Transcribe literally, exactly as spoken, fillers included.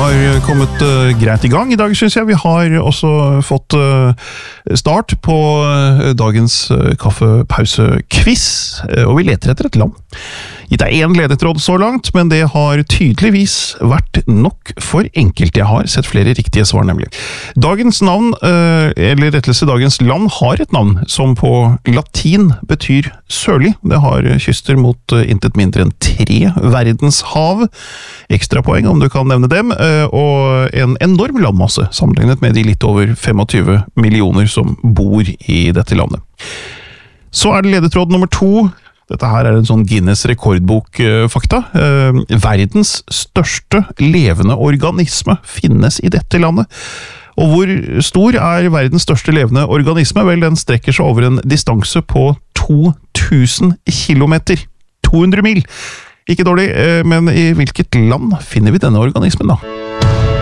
har kommet uh, greit i gang i dag, synes jeg. Vi har også fått uh, start på uh, dagens uh, kaffepause-quiz, uh, og vi leter etter et land. Gitt er en ledetråd så langt, men det har tydeligvis vært nok for enkelt. Jeg har sett flere riktige svar, nemlig. Dagens navn, uh, eller rettelse dagens land, har et navn som på latin betyr sørlig. Det har kyster mot uh, intet mindre enn tre verdenshav. Ekstra poeng om du kan nevne dem, og en enorm landmasse sammenlignet med de litt over tjuefem millioner som bor i dette landet. Så er det ledetråd nummer to. Dette her er en sånn Guinness rekordbok-fakta. Verdens største levende organisme finnes i dette landet. Og hvor stor er verdens største levende organisme? Vel, den strekker seg over en distanse på to tusen kilometer. to hundre mil! Ikke dårlig, men i hvilket land finner vi denne organismen da?